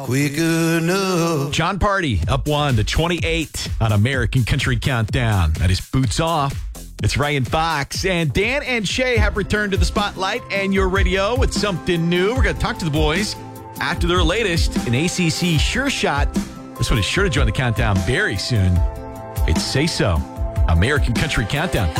Quick enough. John Party up 1 to 28 on American Country Countdown. That is Boots Off. It's Ryan Fox. And Dan and Shay have returned to the spotlight and your radio with something new. We're going to talk to the boys after their latest, an ACC Sure Shot. This one is sure to join the countdown very soon. It's Say So, American Country Countdown.